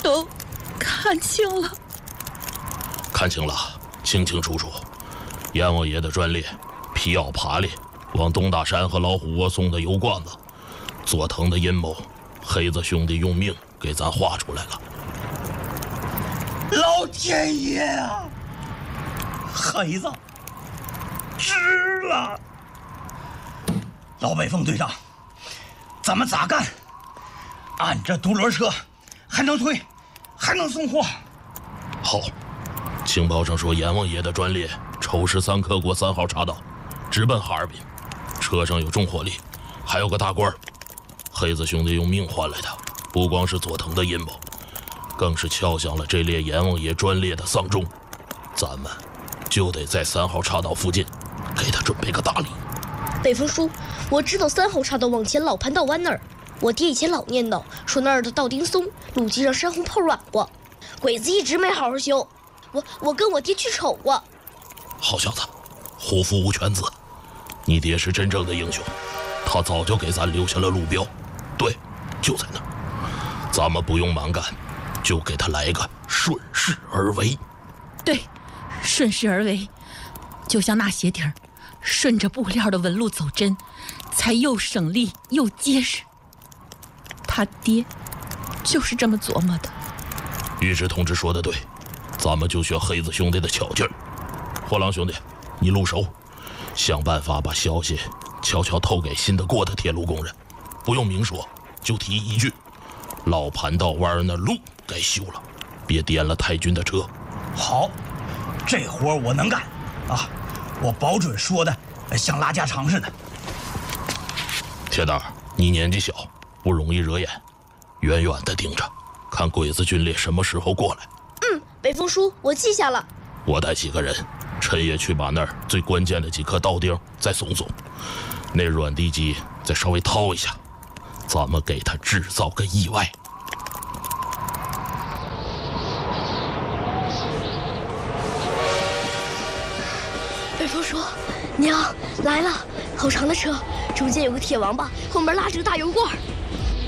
都看清了。 看清了，清清楚楚。阎王爷的专列劈奥爬猎，往东大山和老虎窝送的油罐子，佐藤的阴谋，黑子兄弟用命给咱画出来了。 老天爷啊！黑子值了！老北风队长，咱们咋干？按着独轮车，还能推，还能送货。 好，情报上说阎王爷的专列抽13克过3号岔道，直奔哈尔滨，车上有重火力，还有个大官。黑子兄弟用命换来的，不光是佐藤的阴谋，更是敲响了这列阎王爷专列的丧钟。咱们就得在3号岔道附近给他准备个大礼。 北风叔，我知道3号岔道往前老盘道湾那儿，我爹以前老念叨说那儿的道钉松，路基上山洪泡软过，鬼子一直没好好修。我跟我爹去瞅过。 好小子，虎父无犬子，你爹是真正的英雄，他早就给咱留下了路标，对，就在那儿。咱们不用蛮干，就给他来个顺势而为。 对，顺势而为，就像那鞋底儿，顺着布料的纹路走针，才又省力又结实。他爹就是这么琢磨的。 尉迟同志说的对，咱们就学黑子兄弟的巧劲儿。货郎兄弟，你路熟，想办法把消息悄悄透给信得过的铁路工人，不用明说，就提一句：老盘道湾那路该修了，别颠了太君的车。 好，这活我能干啊！我保准说的像拉家常似的。 铁蛋儿，你年纪小，不容易惹眼，远远的盯着，看鬼子军列什么时候过来。 北风叔，我记下了。 我带几个人，趁夜去把那儿最关键的几颗道钉再松松，那软地基再稍微掏一下，咱们给他制造个意外。 北风叔，娘来了，好长的车，中间有个铁王八，后面拉着个大油罐。